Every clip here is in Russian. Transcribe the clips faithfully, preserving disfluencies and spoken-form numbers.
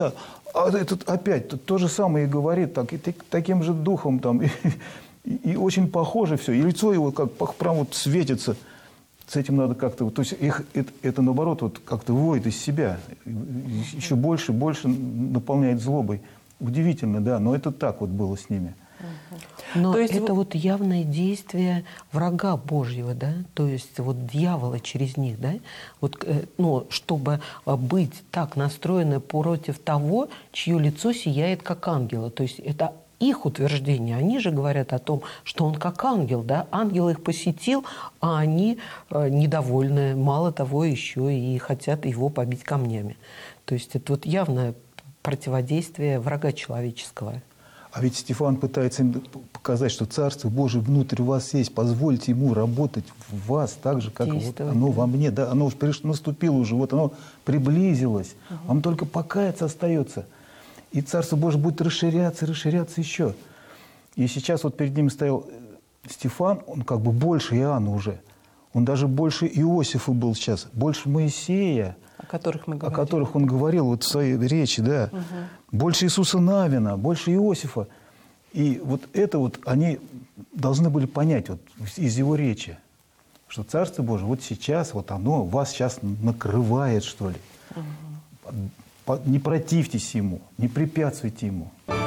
А этот опять то, то же самое и говорит, так, и таким же духом там, и, и, и очень похоже все, и лицо его как прям вот светится. С этим надо как-то, то есть их это, это наоборот вот как-то выводит из себя, еще больше, больше наполняет злобой. Удивительно, да, но это так вот было с ними. Но то есть это вы... вот явное действие врага Божьего, да, то есть вот дьявола через них, да, вот, ну, чтобы быть так настроены против того, чье лицо сияет как ангела, то есть это их утверждение, они же говорят о том, что он как ангел, да, ангел их посетил, а они недовольны, мало того, еще и хотят его побить камнями, то есть это вот явное противодействие врага человеческого. А ведь Стефан пытается им показать, что Царство Божие внутрь вас есть. Позвольте ему работать в вас так же, как вот оно во мне. Да, оно уже наступило уже, вот оно приблизилось. Угу. Вам только покаяться остается. И Царство Божие будет расширяться, расширяться еще. И сейчас вот перед ним стоял Стефан, он как бы больше Иоанна уже. Он даже больше Иосифа был сейчас, больше Моисея. О которых мы говорили. О которых он говорил вот в своей речи, да. Угу. Больше Иисуса Навина, больше Иосифа. И вот это вот они должны были понять вот из его речи, что Царство Божие вот сейчас, вот оно вас сейчас накрывает, что ли. Угу. Не противьтесь ему, не препятствуйте ему.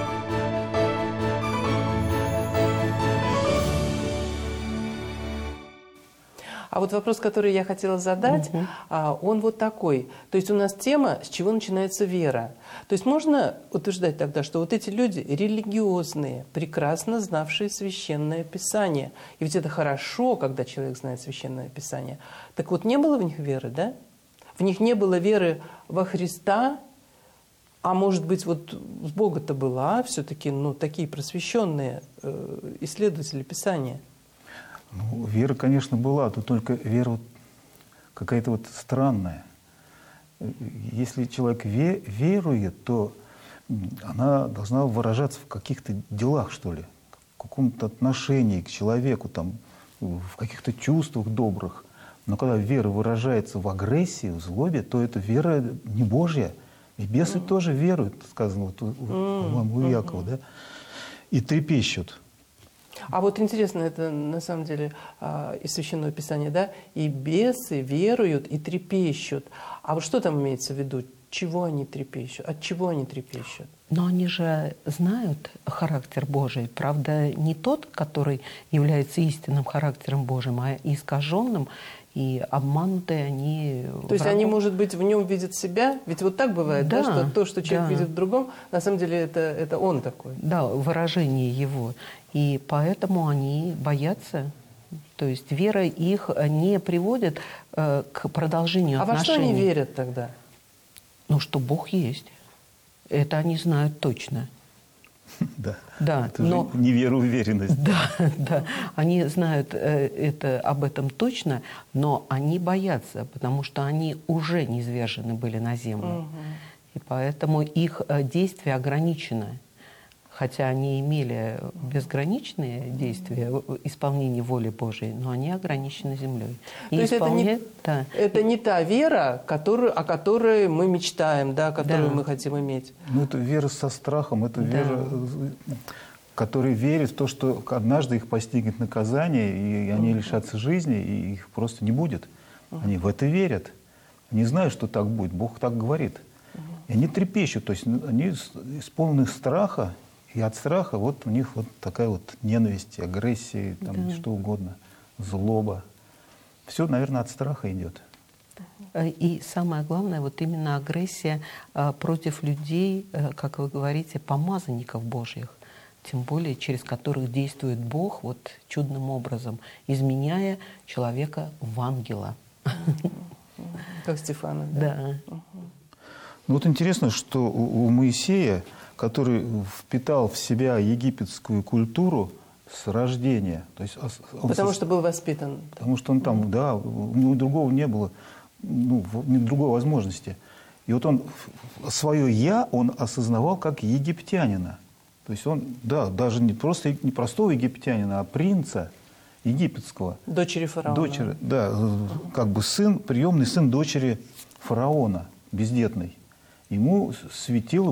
А вот вопрос, который я хотела задать, угу. он вот такой. То есть у нас тема, с чего начинается вера. То есть можно утверждать тогда, что вот эти люди религиозные, прекрасно знавшие Священное Писание. И ведь это хорошо, когда человек знает Священное Писание. Так вот, не было в них веры, да? В них не было веры во Христа, а может быть, вот с Бога-то была все-таки, ну, такие просвещенные э, исследователи Писания. Ну, вера, конечно, была, тут только вера вот какая-то вот странная. Если человек ве верует, то она должна выражаться в каких-то делах, что ли, в каком-то отношении к человеку, там, в каких-то чувствах добрых. Но когда вера выражается в агрессии, в злобе, то это вера не Божья. И бесы mm-hmm. тоже веруют, сказано вот у, mm-hmm. у Якова, да, и трепещут. А вот интересно, это на самом деле из Священного Писания, да? И бесы веруют и трепещут. А вот что там имеется в виду? Чего они трепещут? От чего они трепещут? Но они же знают характер Божий. Правда, не тот, который является истинным характером Божьим, а искаженным, и обманутые они... То есть врагом. Они, может быть, в нем видят себя? Ведь вот так бывает, да, да что то, что человек да. видит в другом, на самом деле это, это он такой. Да, выражение его. И поэтому они боятся. То есть вера их не приводит э, к продолжению а отношений. А во что они верят тогда? Ну, что Бог есть. Это они знают точно. Да. Да, это но... же не вера, уверенность. Да, да. Они знают э, это, об этом точно, но они боятся, потому что они уже низвержены были на землю. Угу. И поэтому их э, действие ограничено. Хотя они имели безграничные действия, исполнение воли Божией, но они ограничены землей. И То есть исполняют... это, не, да. это не та вера, которую, о которой мы мечтаем, да, которую да. мы хотим иметь. Ну, это вера со страхом, это да. вера, которая верит в то, что однажды их постигнет наказание, и они uh-huh. лишатся жизни, и их просто не будет. Uh-huh. Они в это верят. Они знают, что так будет, Бог так говорит. Uh-huh. И они трепещут, то есть они исполнены страха, и от страха вот у них вот такая вот ненависть, агрессия, там, да. что угодно, злоба. Все, наверное, от страха идет. И самое главное, вот именно агрессия а, против людей, а, как вы говорите, помазанников Божьих, тем более через которых действует Бог вот чудным образом, изменяя человека в ангела. Как Стефана. Да. Ну вот интересно, что у, у Моисея, который впитал в себя египетскую культуру с рождения. То есть он потому со... что был воспитан. Потому что он там, mm-hmm. да, у него другого не было, ну, другой возможности. И вот он свое «я» он осознавал как египтянина. То есть он, да, даже не просто не простого египтянина, а принца египетского. Дочери фараона. Дочери, да, mm-hmm. как бы сын, приемный сын дочери фараона, бездетный. Ему светило